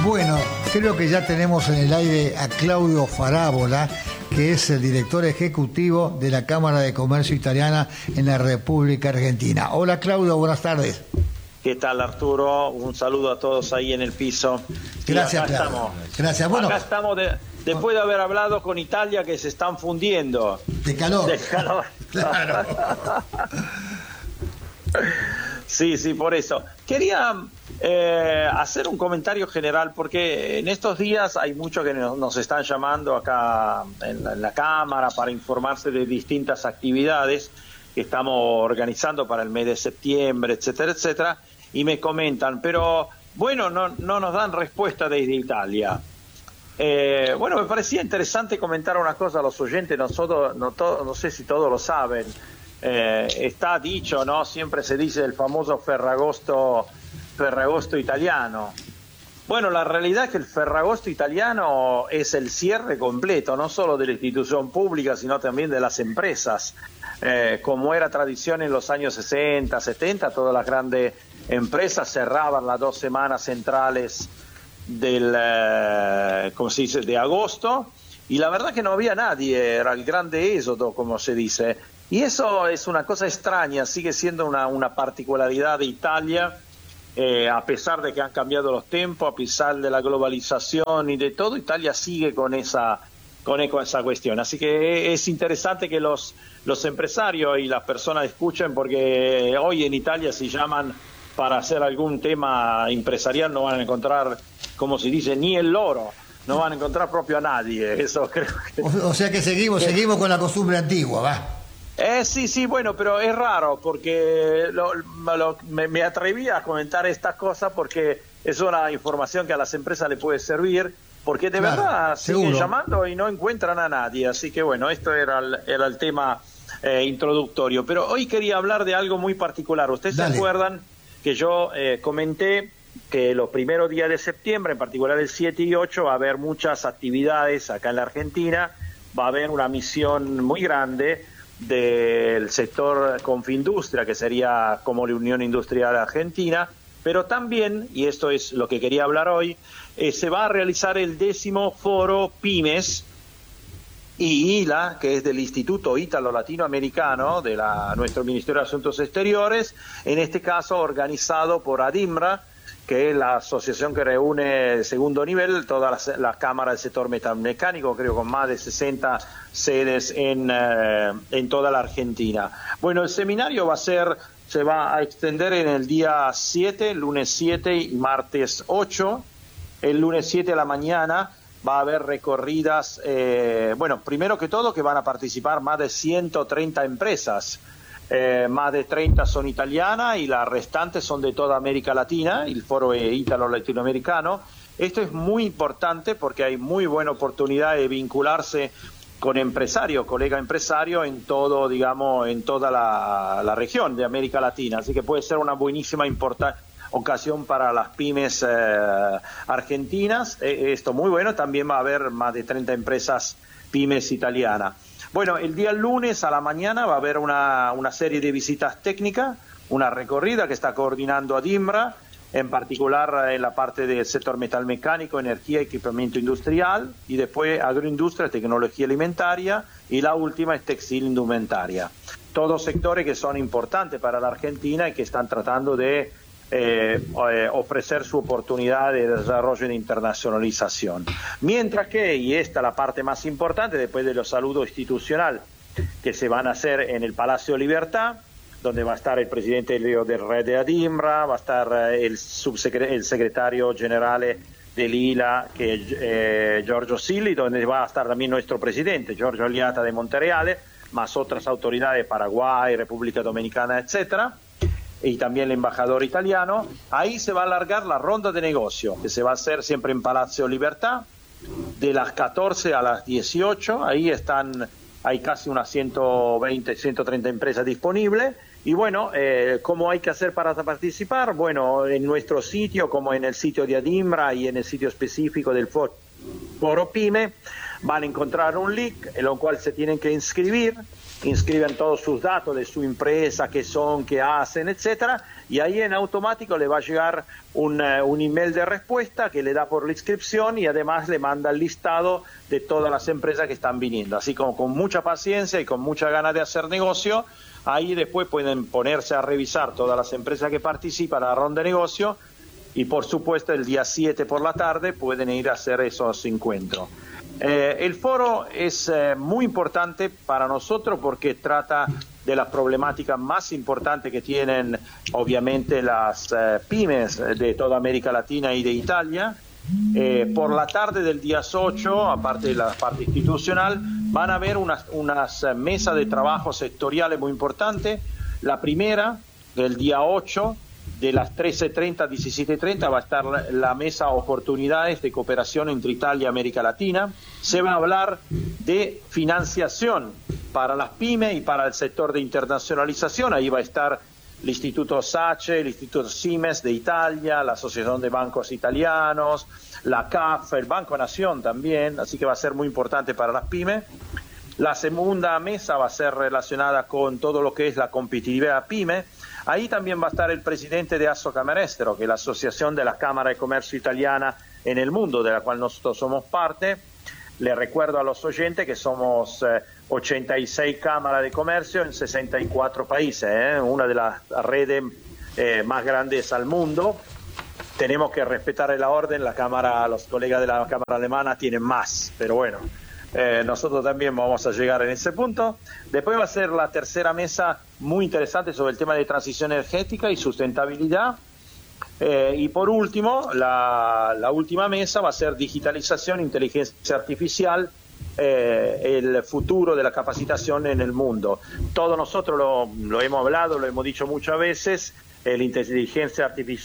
Bueno, creo que ya tenemos en el aire a Claudio Farabola, que es el director ejecutivo de la Cámara de Comercio Italiana en la República Argentina. Hola Claudio, buenas tardes. ¿Qué tal, Arturo? Un saludo a todos ahí en el piso. Gracias, acá estamos. Gracias. Bueno, acá estamos después de haber hablado con Italia, que se están fundiendo. De calor. De calor. Claro. Sí, por eso. Quería hacer un comentario general, porque en estos días hay muchos que nos están llamando acá en la Cámara para informarse de distintas actividades que estamos organizando para el mes de septiembre, etcétera, etcétera, y me comentan, pero bueno, no nos dan respuesta desde Italia. Bueno, me parecía interesante comentar una cosa a los oyentes, no sé si todos lo saben. Está dicho, ¿no? Siempre se dice el famoso Ferragosto italiano. Bueno, la realidad es que el Ferragosto italiano es el cierre completo, no solo de la institución pública, sino también de las empresas. Como era tradición en los años 60, 70, todas las grandes empresas cerraban las 2 semanas centrales ¿cómo se dice?, de agosto, y la verdad que no había nadie, era el grande éxodo, como se dice. Y eso es una cosa extraña, sigue siendo una particularidad de Italia, a pesar de que han cambiado los tiempos, a pesar de la globalización y de todo, Italia sigue con esa cuestión. Así que es interesante que los empresarios y las personas escuchen, porque hoy en Italia, si llaman para hacer algún tema empresarial, no van a encontrar, como se dice, ni el loro. No van a encontrar propio a nadie. Eso creo que... O sea que seguimos con la costumbre antigua, ¿va? Sí, bueno, pero es raro, porque me atreví a comentar estas cosas porque es una información que a las empresas le puede servir, porque de verdad siguen llamando y no encuentran a nadie. Así que bueno, esto era el tema introductorio. Pero hoy quería hablar de algo muy particular. ¿Ustedes se acuerdan que yo comenté que los primeros días de septiembre, en particular el 7 y 8, va a haber muchas actividades acá en la Argentina? Va a haber una misión muy grande del sector Confindustria, que sería como la Unión Industrial Argentina, pero también, y esto es lo que quería hablar hoy, se va a realizar el 10º Foro Pymes y ILA, que es del Instituto Ítalo-Latinoamericano de nuestro Ministerio de Asuntos Exteriores, en este caso organizado por ADIMRA, que es la asociación que reúne de segundo nivel todas las cámaras del sector metalmecánico, creo con más de 60 sedes en toda la Argentina. Bueno, el seminario se va a extender en el día 7, lunes 7 y martes 8. El lunes 7 a la mañana va a haber recorridas, bueno, primero que todo que van a participar más de 130 empresas. Más de 30 son italianas y las restantes son de toda América Latina, el foro ítalo-latinoamericano. Esto es muy importante porque hay muy buena oportunidad de vincularse con empresarios, colega empresario en todo, digamos, en toda la región de América Latina. Así que puede ser una buenísima ocasión para las pymes argentinas. Esto muy bueno. También va a haber más de 30 empresas pymes italianas. Bueno, el día lunes a la mañana va a haber una serie de visitas técnicas, una recorrida que está coordinando ADIMRA, en particular en la parte del sector metalmecánico, energía y equipamiento industrial, y después agroindustria, tecnología alimentaria, y la última es textil indumentaria. Todos sectores que son importantes para la Argentina y que están tratando de ofrecer su oportunidad de desarrollo y de internacionalización. Mientras que, y esta es la parte más importante, después de los saludos institucionales que se van a hacer en el Palacio Libertad, donde va a estar el presidente de Red de ADIMRA, va a estar el secretario general del ILA, que es Giorgio Silli, donde va a estar también nuestro presidente, Giorgio Aliata de Montereale, más otras autoridades, Paraguay, República Dominicana, etcétera, y también el embajador italiano. Ahí se va a alargar la ronda de negocio, que se va a hacer siempre en Palacio Libertad, de las 14 a las 18. Ahí hay casi unas 120, 130 empresas disponibles. Y bueno, ¿cómo hay que hacer para participar? Bueno, en nuestro sitio, como en el sitio de ADIMRA y en el sitio específico del Foro Pyme, van a encontrar un link en el cual se tienen que inscribir. inscriben todos sus datos de su empresa, qué son, qué hacen, etcétera, y ahí en automático le va a llegar un email de respuesta que le da por la inscripción y además le manda el listado de todas las empresas que están viniendo. Así como con mucha paciencia y con mucha ganas de hacer negocio, ahí después pueden ponerse a revisar todas las empresas que participan a la ronda de negocio y por supuesto el día 7 por la tarde pueden ir a hacer esos encuentros. El foro es muy importante para nosotros porque trata de las problemáticas más importantes que tienen obviamente las pymes de toda América Latina y de Italia. Por la tarde del día 8, aparte de la parte institucional, van a haber unas mesas de trabajo sectoriales muy importantes. La primera, del día 8, de las 13:30 a 17:30 va a estar la mesa Oportunidades de Cooperación entre Italia y América Latina. Se va a hablar de financiación para las pymes y para el sector de internacionalización. Ahí va a estar el Instituto SACE, el Instituto Siemens de Italia, la Asociación de Bancos Italianos, la CAF, el Banco Nación también, así que va a ser muy importante para las pymes. La segunda mesa va a ser relacionada con todo lo que es la competitividad pyme. Ahí también va a estar el presidente de Assocamerestero, que es la Asociación de la Cámara de Comercio Italiana en el mundo, de la cual nosotros somos parte. Le recuerdo a los oyentes que somos 86 cámaras de comercio en 64 países, una de las redes más grandes al mundo. Tenemos que respetar la orden, los colegas de la Cámara Alemana tienen más, pero bueno. Nosotros también vamos a llegar en ese punto. Después va a ser la tercera mesa muy interesante sobre el tema de transición energética y sustentabilidad. Y por último, la última mesa va a ser digitalización, inteligencia artificial, el futuro de la capacitación en el mundo. Todos nosotros lo hemos hablado, lo hemos dicho muchas veces, la inteligencia artificial